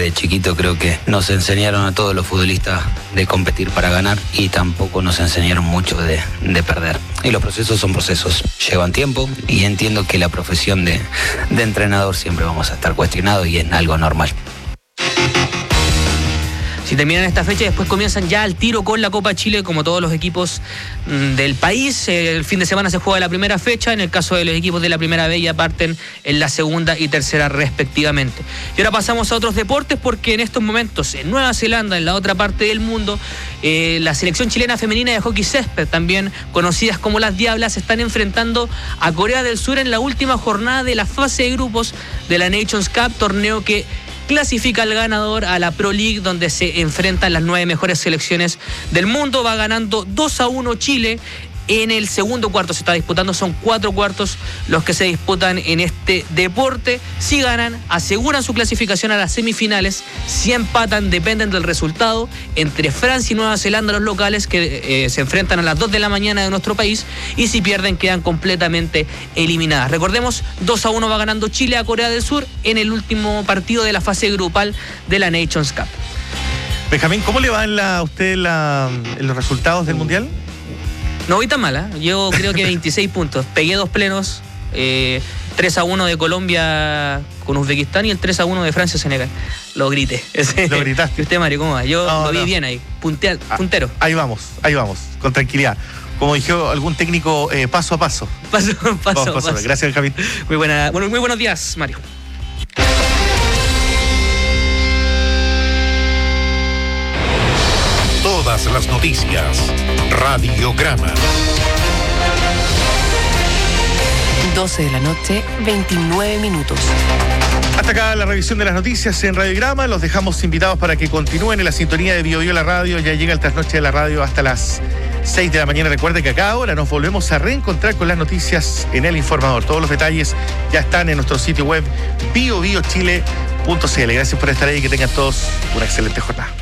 de chiquito creo que nos enseñaron a todos los futbolistas de competir para ganar y tampoco nos enseñaron mucho de perder. Y los procesos son procesos, llevan tiempo y entiendo que la profesión de entrenador siempre vamos a estar cuestionados y es algo normal. Si terminan esta fecha, después comienzan ya al tiro con la Copa Chile, como todos los equipos del país. El fin de semana se juega la primera fecha. En el caso de los equipos de la primera B ya parten en la segunda y tercera respectivamente. Y ahora pasamos a otros deportes, porque en estos momentos en Nueva Zelanda, en la otra parte del mundo, la selección chilena femenina de hockey césped, también conocidas como las Diablas, están enfrentando a Corea del Sur en la última jornada de la fase de grupos de la Nations Cup, torneo que clasifica al ganador a la Pro League, donde se enfrentan las 9 mejores selecciones del mundo. Va ganando 2-1 Chile. En el segundo cuarto se está disputando, son 4 cuartos los que se disputan en este deporte. Si ganan, aseguran su clasificación a las semifinales. Si empatan, dependen del resultado entre Francia y Nueva Zelanda, los locales, que se enfrentan a las 2 de la mañana de nuestro país. Y si pierden, quedan completamente eliminadas. Recordemos, 2-1 va ganando Chile a Corea del Sur en el último partido de la fase grupal de la Nations Cup. Benjamín, ¿cómo le van a usted en los resultados del Mundial? No voy tan mal, ¿eh? Yo creo que 26 puntos. Pegué 2 plenos, 3-1 de Colombia con Uzbekistán y el 3-1 de Francia-Senegal. Lo grité. Lo gritaste. ¿Y usted, Mario, cómo va? Yo lo vi bien ahí, puntero. Ahí vamos, con tranquilidad. Como dijo algún técnico, paso a paso. Paso a paso. Gracias, Benjamín. Muy buenos días, Mario. Todas las noticias. Radiograma. 12 de la noche, 29 minutos. Hasta acá la revisión de las noticias en Radiograma. Los dejamos invitados para que continúen en la sintonía de Bio Bio la radio. Ya llega el trasnoche de la radio hasta las 6 de la mañana. Recuerde que acá ahora nos volvemos a reencontrar con las noticias en El Informador. Todos los detalles ya están en nuestro sitio web biobiochile.cl. Gracias por estar ahí y que tengan todos una excelente jornada.